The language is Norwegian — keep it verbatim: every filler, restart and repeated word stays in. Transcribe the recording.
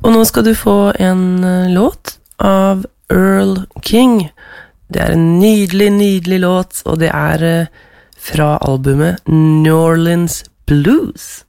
Og nå skal du få en uh, låt av Earl King. Det er en nydelig, nydelig låt, og det er uh, fra albumet New Orleans Blues.